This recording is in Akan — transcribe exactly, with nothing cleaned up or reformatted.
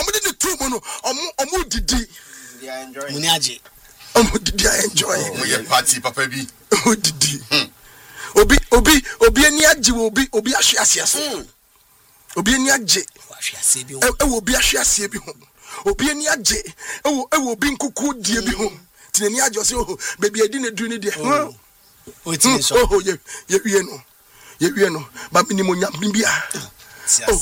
omo de two mono omo omo didi they are enjoying muni aje omo didi are enjoying omo ye party papa bi omo didi obi obi obi ani aje obi obi ahwe asiaso obi ani aje ahwe ase bi ho e wo obi ahwe ase bi ho obi ani aje e wo e wo obi nkuku die bi ho tinani aje so oh baby edi na du ni de o tin so oh ye ye wie no ye wie no ba minimo nya bibia oh